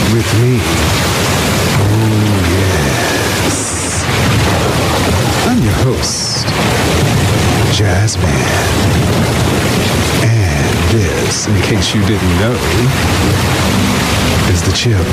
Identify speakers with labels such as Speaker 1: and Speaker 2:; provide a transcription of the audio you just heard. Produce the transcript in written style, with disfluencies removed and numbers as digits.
Speaker 1: with me. Oh, yes. I'm your host, Jazzman. And this, in case you didn't know, is the Chill